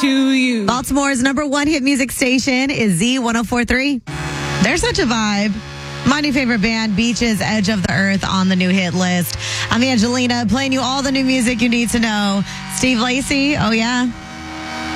to you. Baltimore's number one hit music station is Z1043. They're such a vibe. My new favorite band, Beaches, Edge of the Earth, on the new hit list. I'm Angelina, playing you all the new music you need to know. Steve Lacy, oh yeah.